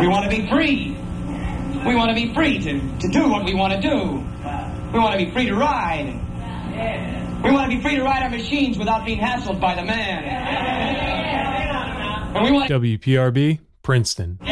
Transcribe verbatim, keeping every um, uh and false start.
want to be free. We want to be free to, to do what we want to do. We want to be free to ride. We want to be free to ride our machines without being hassled by the man. And we want W P R B, Princeton.